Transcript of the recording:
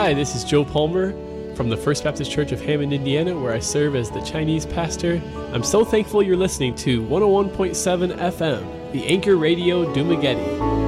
Hi, this is Joe Palmer from the First Baptist Church of Hammond, Indiana, where I serve as the Chinese pastor. I'm so thankful you're listening to 101.7 FM, the Anchor Radio Dumaguete.